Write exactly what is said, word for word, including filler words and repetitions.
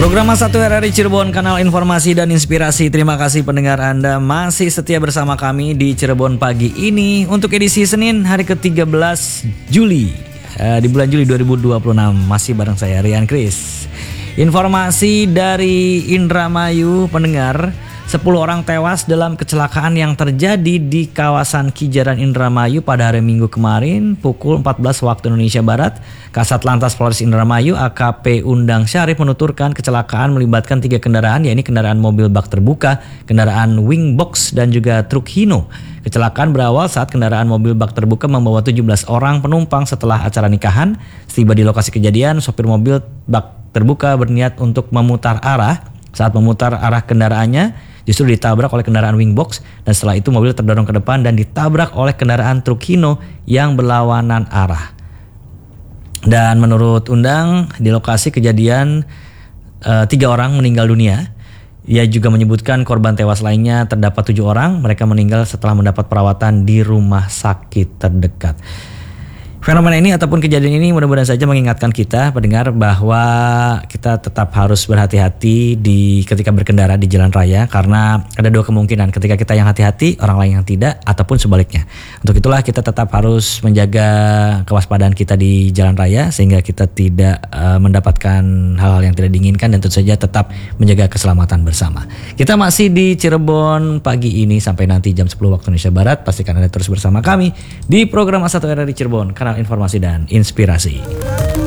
Program satu R R I Cirebon, kanal informasi dan inspirasi. Terima kasih pendengar Anda masih setia bersama kami di Cirebon pagi ini untuk edisi Senin hari ke tiga belas Juli uh, di bulan Juli dua ribu dua puluh enam. Masih bareng saya Rian Kris. Informasi dari Indramayu, pendengar, sepuluh orang tewas dalam kecelakaan yang terjadi di kawasan Kijaran Indramayu pada hari Minggu kemarin pukul empat belas waktu Indonesia Barat. Kasat Lantas Polres Indramayu A K P Undang Syarif menuturkan kecelakaan melibatkan tiga kendaraan, yaitu kendaraan mobil bak terbuka, kendaraan wing box, dan juga truk Hino. Kecelakaan berawal saat kendaraan mobil bak terbuka membawa tujuh belas orang penumpang setelah acara nikahan. Setiba di lokasi kejadian, sopir mobil bak terbuka berniat untuk memutar arah. Saat memutar arah kendaraannya, justru ditabrak oleh kendaraan wing box, dan setelah itu mobil terdorong ke depan dan ditabrak oleh kendaraan truk Hino yang berlawanan arah. Dan menurut Undang, di lokasi kejadian uh, tiga orang meninggal dunia. Ia juga menyebutkan korban tewas lainnya terdapat tujuh orang. Mereka meninggal setelah mendapat perawatan di rumah sakit terdekat. Fenomena ini ataupun kejadian ini mudah-mudahan saja mengingatkan kita pendengar bahwa kita tetap harus berhati-hati di ketika berkendara di jalan raya, karena ada dua kemungkinan, ketika kita yang hati-hati, orang lain yang tidak, ataupun sebaliknya. Untuk itulah kita tetap harus menjaga kewaspadaan kita di jalan raya sehingga kita tidak uh, mendapatkan hal-hal yang tidak diinginkan, dan tentu saja tetap menjaga keselamatan bersama. Kita masih di Cirebon pagi ini sampai nanti jam sepuluh waktu Indonesia Barat. Pastikan Anda terus bersama kami di program A satu R R I Cirebon, kanal informasi dan inspirasi.